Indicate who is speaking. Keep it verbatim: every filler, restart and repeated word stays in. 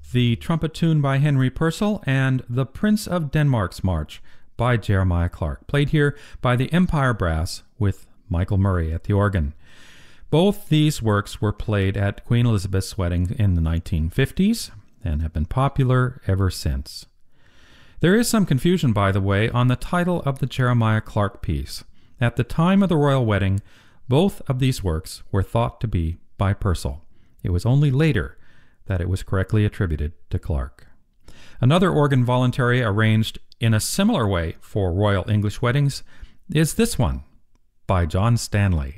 Speaker 1: the trumpet tune by Henry Purcell, and The Prince of Denmark's March by Jeremiah Clarke, played here by the Empire Brass with Michael Murray at the organ. Both these works were played at Queen Elizabeth's wedding in the nineteen fifties and have been popular ever since. There is some confusion, by the way, on the title of the Jeremiah Clarke piece. At the time of the royal wedding, both of these works were thought to be by Purcell. It was only later that it was correctly attributed to Clarke. Another organ voluntary arranged in a similar way for royal English weddings is this one by John Stanley.